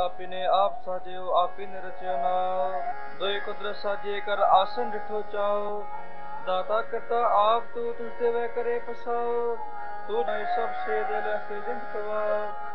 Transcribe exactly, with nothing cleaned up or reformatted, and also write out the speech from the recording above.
आपी ने आप साजियो आपी ने रचियो नाम। दोई कुदरत साजिए कर आसन डिठो चाओ। दाता करता आप तू तुझते वह करे पसाओ। तू नहीं सब से दिल से जिंद कवाओ।